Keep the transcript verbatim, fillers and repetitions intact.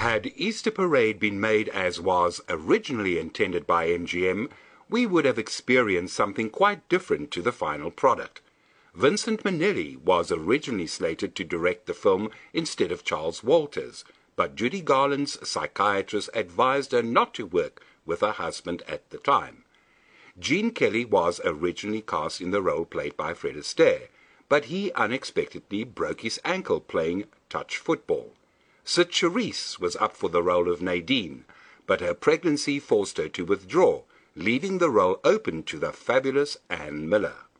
Had Easter Parade been made as was originally intended by M G M, we would have experienced something quite different to the final product. Vincent Minnelli was originally slated to direct the film instead of Charles Walters, but Judy Garland's psychiatrist advised her not to work with her husband at the time. Gene Kelly was originally cast in the role played by Fred Astaire, but he unexpectedly broke his ankle playing touch football. Sid Charisse was up for the role of Nadine, but her pregnancy forced her to withdraw, leaving the role open to the fabulous Ann Miller.